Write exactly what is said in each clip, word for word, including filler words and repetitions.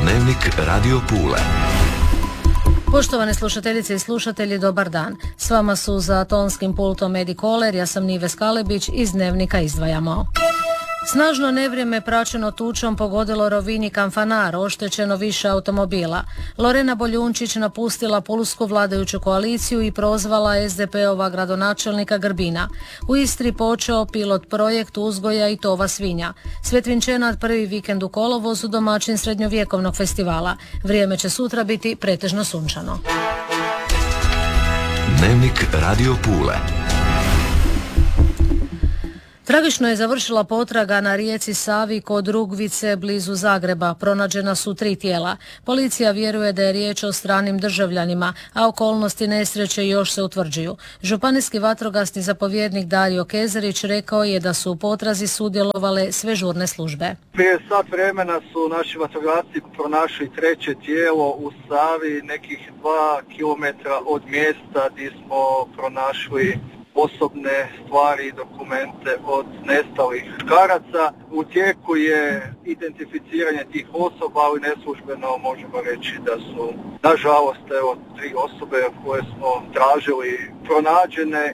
Dnevnik Radio Pule. Poštovane slušateljice i slušatelji, dobar dan. S vama su za tonskim pultom Edi Koler, ja sam Nive Skalebić, iz Dnevnika izdvajamo. Snažno nevrijeme praćeno tučom pogodilo Rovinj i Kanfanar, oštećeno više automobila. Lorena Boljunčić napustila pulsku vladajuću koaliciju i prozvala es de pe-ova gradonačelnika Grbina. U Istri počeo pilot projekt uzgoja i tova svinja. Svetvinčenat prvi vikend u kolovozu, domaćin srednjovjekovnog festivala. Vrijeme će sutra biti pretežno sunčano. Dnevnik Radio Pule. Tragično je završila potraga na rijeci Savi kod Rugvice blizu Zagreba. Pronađena su tri tijela. Policija vjeruje da je riječ o stranim državljanima, a okolnosti nesreće još se utvrđuju. Županijski vatrogasni zapovjednik Dario Kezerić rekao je da su u potrazi sudjelovale sve žurne službe. Prije sat vremena su naši vatrogasci pronašli treće tijelo u Savi, nekih dva kilometra od mjesta gdje smo pronašli osobne stvari i dokumente od nestalih muškaraca. U tijeku je identificiranje tih osoba, ali neslužbeno možemo reći da su, nažalost, evo, tri osobe koje smo tražili pronađene.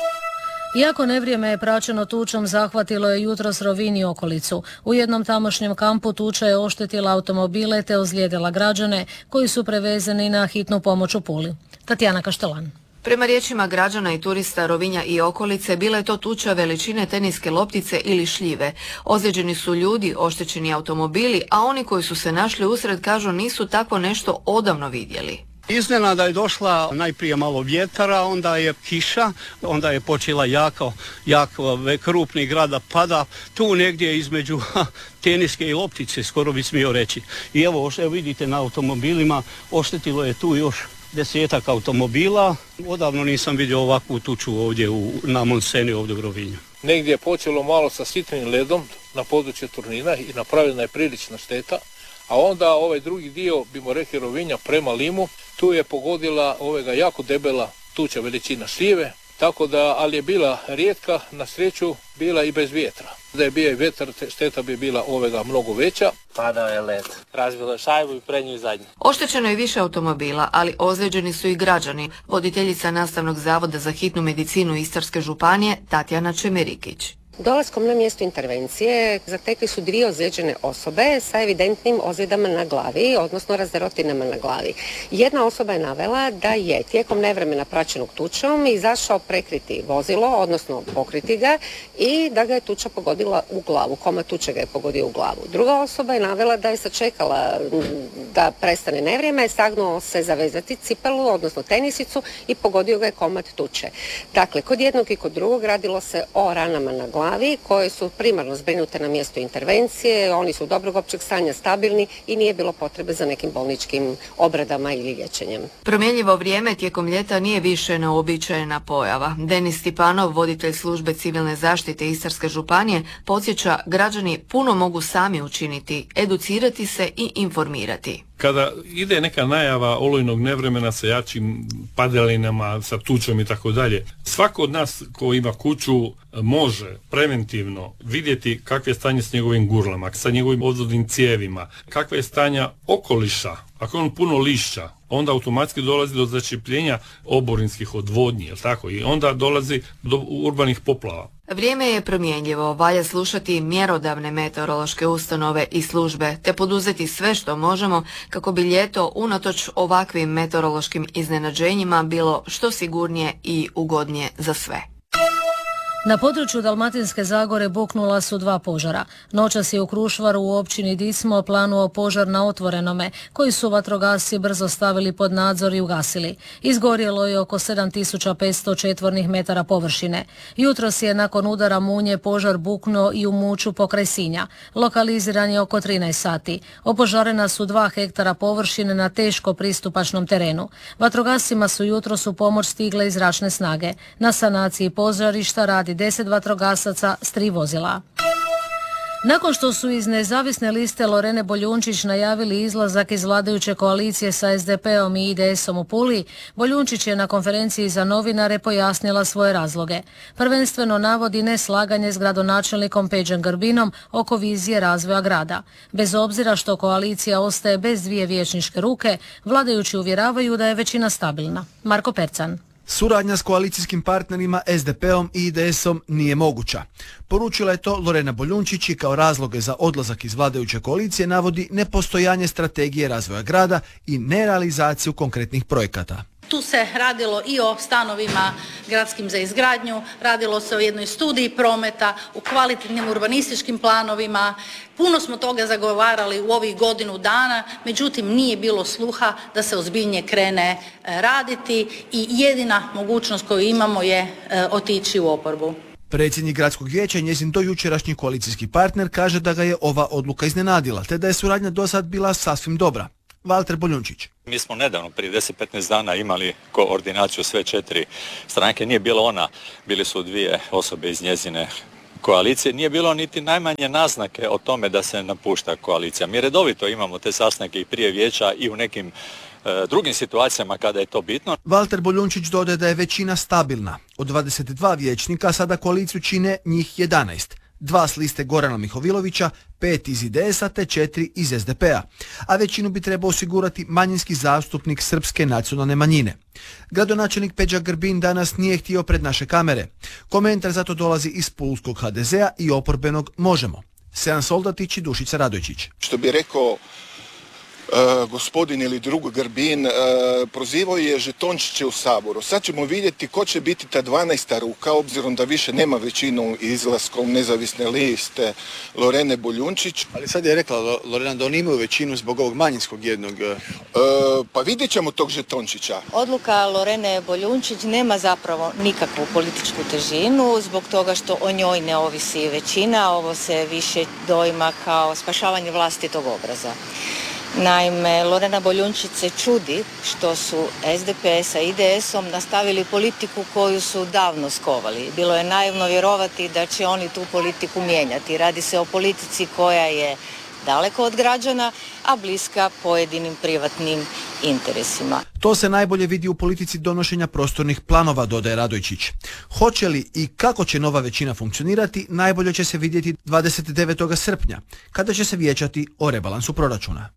Iako nevrijeme je praćeno tučom, zahvatilo je jutros Rovinj i okolicu. U jednom tamošnjem kampu tuča je oštetila automobile te ozlijedila građane koji su prevezeni na hitnu pomoć u Puli. Tatjana Kaštelan. Prema riječima građana i turista Rovinja i okolice, bila je to tuča veličine teniske loptice ili šljive. Ozlijeđeni su ljudi, oštećeni automobili, a oni koji su se našli usred kažu nisu tako nešto odavno vidjeli. Iznenada je došla najprije malo vjetara, onda je kiša, onda je počela jako, jako krupni grada pada, tu negdje između teniske i loptice, skoro bi smio reći. I evo, evo vidite na automobilima, oštetilo je tu još desetak automobila. Odavno nisam vidio ovakvu tuču ovdje u, na Monseni, ovdje u Rovinju. Negdje je počelo malo sa sitnim ledom na području Turnina i napravljena je prilična šteta, a onda ovaj drugi dio, bimo rekli Rovinja prema Limu, tu je pogodila ovega jako debela tuča veličina šljive, tako da, ali je bila rijetka, na sreću bila i bez vjetra. Da je bio i vjetar, šteta bi bila ovega mnogo veća. Padao je led, razbilo je šajbu i prednju i zadnju. Oštećeno je više automobila, ali ozlijeđeni su i građani. Voditeljica Nastavnog zavoda za hitnu medicinu Istarske županije Tatjana Čemerikić. Dolaskom na mjesto intervencije zatekli su dvije ozlijeđene osobe sa evidentnim ozljedama na glavi, odnosno razderotinama na glavi. Jedna osoba je navela da je tijekom nevremena praćenog tučom izašao prekriti vozilo, odnosno pokriti ga, i da ga je tuča pogodila u glavu. Komad tuče ga je pogodio u glavu. Druga osoba je navela da je sačekala da prestane nevrijeme, sagnuo se zavezati cipelu, odnosno tenisicu, i pogodio ga je komad tuče. Dakle, kod jednog i kod drugog radilo se o ranama na glavi koje su primarno zbrinute na mjestu intervencije, oni su dobrog općeg stanja, stabilni i nije bilo potrebe za nekim bolničkim obradama ili liječenjem. Promjenjivo vrijeme tijekom ljeta nije više neuobičajena pojava. Denis Stipanov, voditelj službe civilne zaštite Istarske županije, podsjeća, građani puno mogu sami učiniti, educirati se i informirati. Kada ide neka najava olujnog nevremena sa jačim padelinama, sa tučom i tako dalje, svako od nas ko ima kuću može preventivno vidjeti kakve je stanje s njegovim gurlama, sa njegovim odvodnim cijevima, kakva je stanja okoliša. Ako on puno lišća, onda automatski dolazi do začepljenja oborinskih odvodnji, jel tako? I onda dolazi do urbanih poplava. Vrijeme je promjenjivo, valja slušati mjerodavne meteorološke ustanove i službe, te poduzeti sve što možemo kako bi ljeto unatoč ovakvim meteorološkim iznenađenjima bilo što sigurnije i ugodnije za sve. Na području Dalmatinske Zagore buknula su dva požara. Noćas je u Krušvaru u općini Dicmo planuo požar na otvorenome, koji su vatrogasci brzo stavili pod nadzor i ugasili. Izgorjelo je oko sedam tisuća petsto četvornih metara površine. Jutros je nakon udara munje požar buknuo i u Muću pokraj Sinja. Lokaliziran je oko trinaest sati. Opožarena su dva hektara površine na teško pristupačnom terenu. Vatrogascima su jutros u pomoć stigle i zračne snage. Na sanaciji požarišta radi deset vatrogasaca s tri vozila. Nakon što su iz nezavisne liste Lorene Boljunčić najavili izlazak iz vladajuće koalicije sa es de peom i i de esom u Puli, Boljunčić je na konferenciji za novinare pojasnila svoje razloge. Prvenstveno navodi neslaganje s gradonačelnikom Peđom Grbinom oko vizije razvoja grada. Bez obzira što koalicija ostaje bez dvije vijećničke ruke, vladajući uvjeravaju da je većina stabilna. Marko Percan. Suradnja s koalicijskim partnerima es de peom i i de esom nije moguća. Poručila je to Lorena Boljunčić i kao razloge za odlazak iz vladajuće koalicije navodi nepostojanje strategije razvoja grada i nerealizaciju konkretnih projekata. Tu se radilo i o stanovima gradskim za izgradnju, radilo se o jednoj studiji prometa, u kvalitetnim urbanističkim planovima. Puno smo toga zagovarali u ovih godinu dana, međutim nije bilo sluha da se ozbiljnije krene raditi i jedina mogućnost koju imamo je otići u oporbu. Predsjednik gradskog vijeća i njezin dojučerašnji koalicijski partner kaže da ga je ova odluka iznenadila, te da je suradnja do sad bila sasvim dobra. Valter Boljunčić. Mi smo nedavno, prije deset do petnaest dana, imali koordinaciju sve četiri stranke. Nije bilo ona, bili su dvije osobe iz njezine koalicije. Nije bilo niti najmanje naznake o tome da se napušta koalicija. Mi redovito imamo te sastanke i prije vijeća i u nekim e, drugim situacijama kada je to bitno. Valter Boljunčić dodaje da je većina stabilna. Od dvadeset dva vijećnika sada koaliciju čine njih jedanaest. Dva s liste Gorana Mihovilovića, pet iz i de esa te četiri iz es de pea, a većinu bi trebao osigurati manjinski zastupnik srpske nacionalne manjine. Gradonačelnik Peđa Grbin danas nije htio pred naše kamere. Komentar zato dolazi iz pulskog ha de zea i oporbenog Možemo. Sejan Soldatić i Dušica Radojčić. Što bi rekao Uh, gospodin ili drug Grbin uh, prozivao je žetončiće u Saboru. Sad ćemo vidjeti ko će biti ta dvanaesta ruka, obzirom da više nema većinu izlaskom nezavisne liste Lorene Boljunčić. Ali sad je rekla Lorena da oni imaju većinu zbog ovog manjinskog jednog. Uh, pa vidjet ćemo tog žetončića. Odluka Lorene Boljunčić nema zapravo nikakvu političku težinu zbog toga što o njoj ne ovisi većina. Ovo se više doima kao spašavanje vlastitog obraza. Naime, Lorena Boljunčić se čudi što su es de pe sa i de esom nastavili politiku koju su davno skovali. Bilo je naivno vjerovati da će oni tu politiku mijenjati. Radi se o politici koja je daleko od građana, a bliska pojedinim privatnim interesima. To se najbolje vidi u politici donošenja prostornih planova, dodaje Radojčić. Hoće li i kako će nova većina funkcionirati, najbolje će se vidjeti dvadeset devetog srpnja, kada će se vijećati o rebalansu proračuna.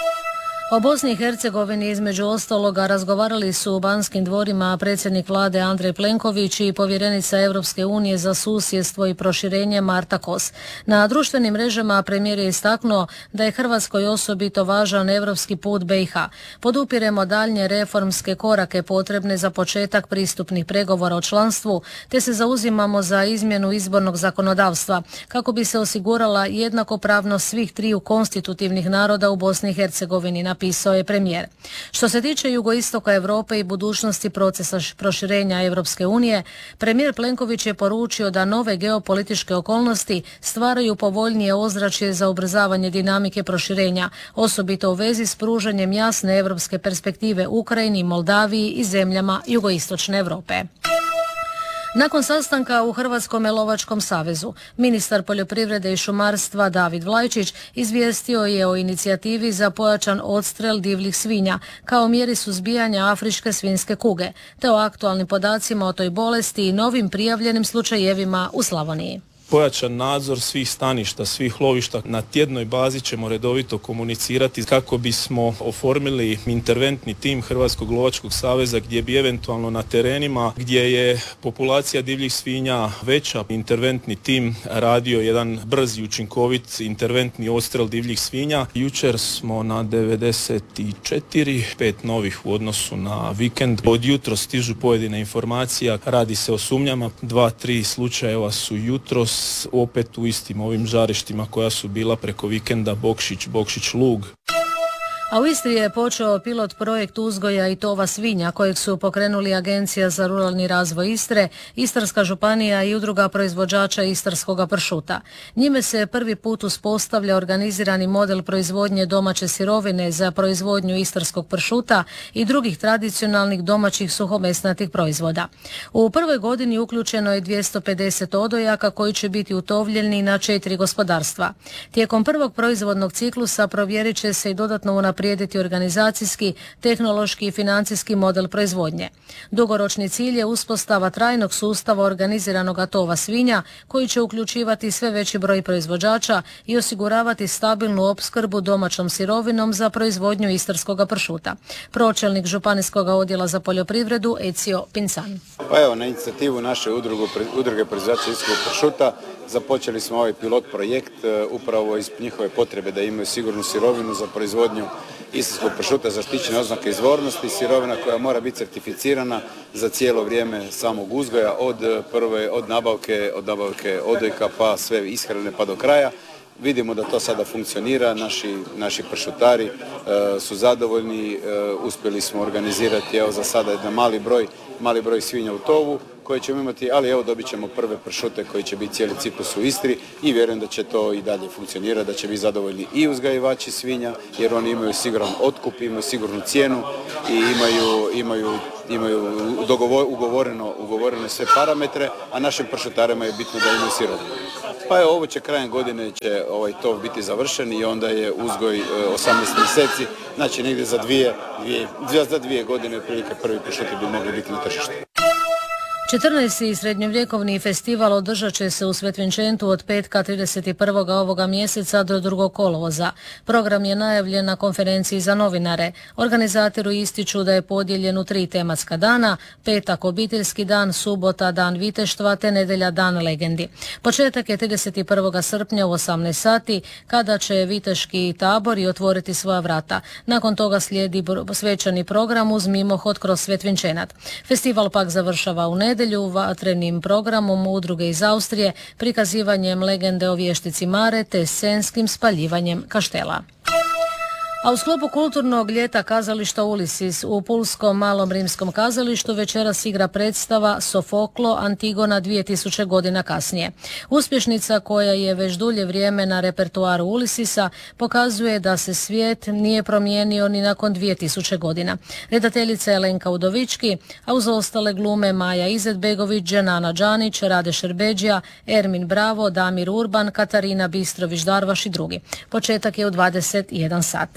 O Bosni i Hercegovini između ostaloga razgovarali su u Banskim dvorima predsjednik vlade Andrej Plenković i povjerenica Europske unije za susjedstvo i proširenje Marta Kos. Na društvenim mrežama premijer je istaknuo da je Hrvatskoj osobito važan europski put be i ha. Podupiremo daljnje reformske korake potrebne za početak pristupnih pregovora o članstvu, te se zauzimamo za izmjenu izbornog zakonodavstva kako bi se osigurala jednakopravnost svih triju konstitutivnih naroda u Bosni i Hercegovini, napisao je premijer. Što se tiče jugoistoka Europe i budućnosti procesa proširenja Europske unije, premijer Plenković je poručio da nove geopolitičke okolnosti stvaraju povoljnije ozračje za ubrzavanje dinamike proširenja, osobito u vezi s pružanjem jasne europske perspektive Ukrajini, Moldaviji i zemljama jugoistočne Europe. Nakon sastanka u Hrvatskom lovačkom savezu, ministar poljoprivrede i šumarstva David Vlajčić izvijestio je o inicijativi za pojačan odstrel divljih svinja kao mjeri suzbijanja afričke svinjske kuge, te o aktualnim podacima o toj bolesti i novim prijavljenim slučajevima u Slavoniji. Pojačan nadzor svih staništa, svih lovišta. Na tjednoj bazi ćemo redovito komunicirati kako bismo oformili interventni tim Hrvatskog lovačkog saveza gdje bi eventualno na terenima gdje je populacija divljih svinja veća, interventni tim radio jedan brz i učinkovit interventni odstrel divljih svinja. Jučer smo na devedeset četiri, pet novih u odnosu na vikend. Od jutro stižu pojedine informacija, radi se o sumnjama, dva, tri slučajeva su jutros opet u istim ovim žarištima koja su bila preko vikenda Bokšić, Bokšić Lug. A u Istri je počeo pilot projekt uzgoja i tova svinja kojeg su pokrenuli Agencija za ruralni razvoj Istre, Istarska županija i udruga proizvođača istarskoga pršuta. Njime se prvi put uspostavlja organizirani model proizvodnje domaće sirovine za proizvodnju istarskog pršuta i drugih tradicionalnih domaćih suhomesnatih proizvoda. U prvoj godini uključeno je dvjesto pedeset odojaka koji će biti utovljeni na četiri gospodarstva. Tijekom prvog proizvodnog ciklusa provjerit će se i dodatno unaprijediti organizacijski, tehnološki i financijski model proizvodnje. Dugoročni cilj je uspostava trajnog sustava organiziranog tova svinja koji će uključivati sve veći broj proizvođača i osiguravati stabilnu opskrbu domaćom sirovinom za proizvodnju istarskoga pršuta. Pročelnik Županijskog odjela za poljoprivredu Ecio Pincan. Pa evo, na inicijativu naše udruge, udruge proizvođača istarskog pršuta započeli smo ovaj pilot projekt upravo iz njihove potrebe da imaju sigurnu sirovinu za proizvodnju istarskog pršuta, zaštićene oznake izvornosti, sirovina koja mora biti certificirana za cijelo vrijeme samog uzgoja od prve, od nabavke, od nabavke odojka pa sve ishrane pa do kraja. Vidimo da to sada funkcionira, naši, naši pršutari e, su zadovoljni, e, uspjeli smo organizirati evo za sada jedan mali broj, mali broj svinja u tovu koje ćemo imati, ali evo dobit ćemo prve pršute koji će biti cijeli ciklus u Istri i vjerujem da će to i dalje funkcionirati, da će biti zadovoljni i uzgajivači svinja jer oni imaju siguran otkup, imaju sigurnu cijenu i imaju, imaju, imaju dogovor, ugovoreno, ugovorene sve parametre, a našim pršutarima je bitno da imaju sirovinu. Pa evo, ovo će krajem godine će ovaj tov biti završen i onda je uzgoj e, osamnaest mjeseci, znači negdje za dvije, dvije, za dvije godine otprilike prvi pršuti bi mogli biti na tržištu. četrnaesti srednjovjekovni festival održat će se u Svetvinčentu od petka trideset prvog ovoga mjeseca do drugog kolovoza. Program je najavljen na konferenciji za novinare. Organizatori ističu da je podijeljen u tri tematska dana, petak obiteljski dan, subota dan viteštva te nedjelja dan legendi. Početak je trideset prvog srpnja u osamnaest sati kada će viteški tabori otvoriti svoja vrata. Nakon toga slijedi svečani program uz mimohod kroz Svetvinčenat. Festival pak završava u nedjelju vatrenim programom udruge iz Austrije, prikazivanjem legende o vještici Mare te scenskim spaljivanjem kaštela. A u sklopu kulturnog ljeta kazališta Ulisis u Pulskom malom rimskom kazalištu večeras igra predstava Sofoklo Antigona dvije tisuće godina kasnije. Uspješnica koja je već dulje vrijeme na repertoaru Ulisisa pokazuje da se svijet nije promijenio ni nakon dvije tisuće godina. Redateljica je Lenka Udovički, a uz ostale glume Maja Izetbegović, Dženana Đanić, Rade Šerbeđija, Ermin Bravo, Damir Urban, Katarina Bistrović-Darvaš i drugi. Početak je u dvadeset jedan sat.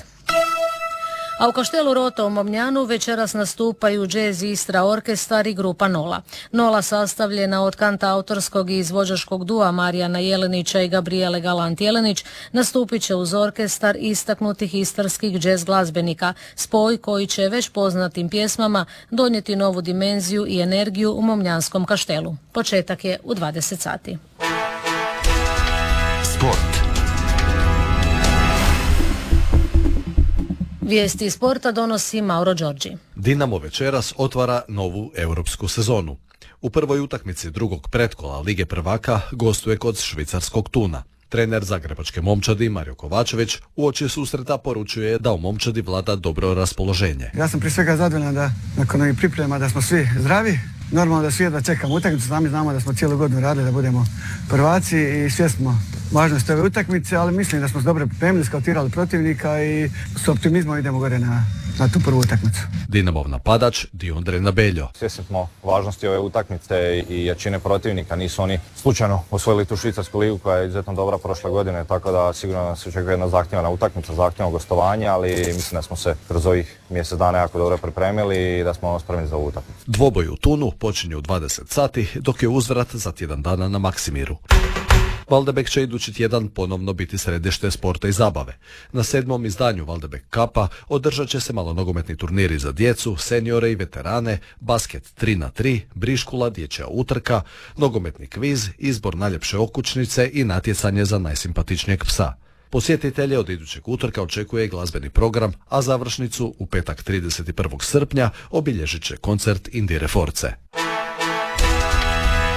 A u kaštelu Rota u Momnjanu večeras nastupaju Jazz Istra orkestar i grupa Nola. Nola sastavljena od kantautorskog i izvođačkog dua Marijana Jelenića i Gabriele Galant-Jelenić nastupit će uz orkestar istaknutih istarskih jazz glazbenika, spoj koji će već poznatim pjesmama donijeti novu dimenziju i energiju u Momnjanskom kaštelu. Početak je u dvadeset sati. Sport. Vijesti iz sporta donosi Mauro Đorđi. Dinamo večeras otvara novu europsku sezonu. U prvoj utakmici drugog pretkola Lige prvaka gostuje kod švicarskog Tuna. Trener zagrebačke momčadi Mario Kovačević uoči susreta poručuje da u momčadi vlada dobro raspoloženje. Ja sam prije svega zadovoljan da nakon ovih priprema da smo svi zdravi. Normalno da svi jedva čekamo utakmicu, sami znamo da smo cijelu godinu radili da budemo prvaci i svjesni smo važnosti ove utakmice, ali mislim da smo se dobro pripremili, skautirali protivnika i s optimizmom idemo gore na, na tu prvu utakmicu. Dinamov napadač Diondre Nabeljo. Svjesni smo važnosti ove utakmice i jačine protivnika, nisu oni slučajno osvojili tu švicarsku ligu koja je izuzetno dobra prošle godine, tako da sigurno nas očekuje jedna zahtjevna utakmica, zahtjevno gostovanje, ali mislim da smo se kroz ovih mjesec dana jako dobro pripremili i da smo spremni za ovu utakmicu. Dvoboj u Tunu počinje u dvadeset sati, dok je uzvrat za tjedan dana na Maksimiru. Valdebek će idući tjedan ponovno biti središte sporta i zabave. Na sedmom izdanju Valdebek Cupa održat će se malonogometni turniri za djecu, seniore i veterane, basket tri na tri, briškula, dječja utrka, nogometni kviz, izbor najljepše okućnice i natjecanje za najsimpatičnijeg psa. Posjetitelje od idućeg utorka očekuje glazbeni program, a završnicu u petak trideset prvog srpnja obilježit će koncert Indire Force.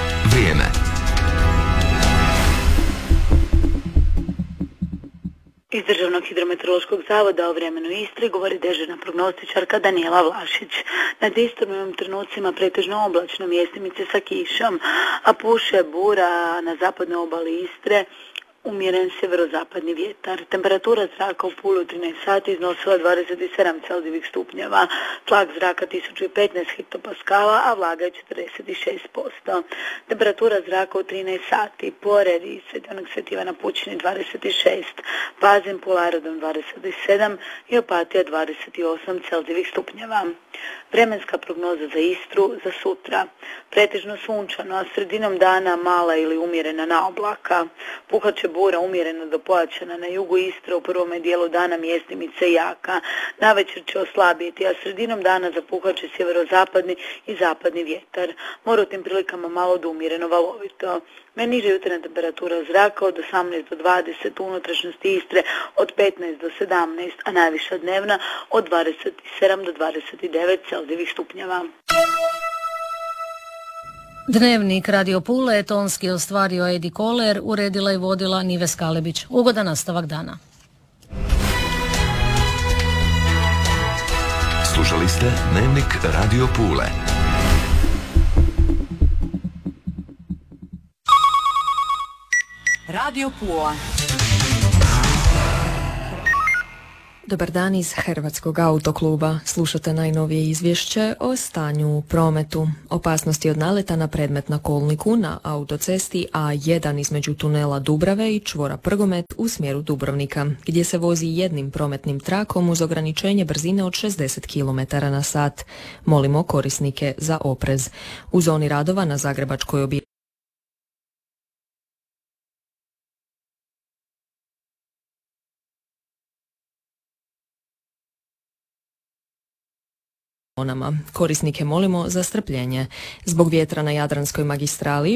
Vrijeme. Iz Državnog hidrometeorološkog zavoda o vremenu Istri govori dežurna prognostičarka Danijela Vlašić. Nad Istrom u ovim trenucima pretežno oblačno, mjestimice sa kišom, a puše bura na zapadnoj obali Istre, umjeren sjeverozapadni vjetar. Temperatura zraka u Puli u trinaest sati iznosila dvadeset sedam Celzijevih stupnjeva, tlak zraka tisuću petnaest hektopaskala, a vlaga je četrdeset šest posto. Temperatura zraka u trinaest sati, Poreri, Sveti Sveti Ivan na Pučini dvadeset šest, Pazin, Pula Aerodrom dvadeset sedam i Opatija dvadeset osam Celzijevih stupnjeva. Vremenska prognoza za Istru za sutra. Pretežno sunčano, a sredinom dana mala ili umjerena naoblaka. Puhat će bura umjereno do pojačana na jugu Istre, u prvome dijelu dana mjestimice jaka. Navečer će oslabiti, a sredinom dana zapuhat će sjeverozapadni i zapadni vjetar. Mora u tim prilikama malo do umjereno valovito. Najniža jutarnja temperatura zraka od osamnaest do dvadeset, u unutrašnjosti Istre od petnaest do sedamnaest, a najviša dnevna od dvadeset sedam do dvadeset devet Celzijevih stupnjeva. Dnevnik Radio Pule tonski ostvario Edi Koler, uredila i vodila Nives Kalebić. Ugodan nastavak dana. Slušali ste Dnevnik Radio Pule. Radio Pula. Dobar dan iz Hrvatskog autokluba. Slušate najnovije izvješće o stanju u prometu. Opasnosti od naleta na predmet na kolniku na autocesti A jedan između tunela Dubrave i čvora Prgomet u smjeru Dubrovnika, gdje se vozi jednim prometnim trakom uz ograničenje brzine od šezdeset kilometara na sat. Molimo korisnike za oprez. U zoni radova na Zagrebačkoj obilaznici korisnike molimo za strpljenje. Zbog vjetra na Jadranskoj magistrali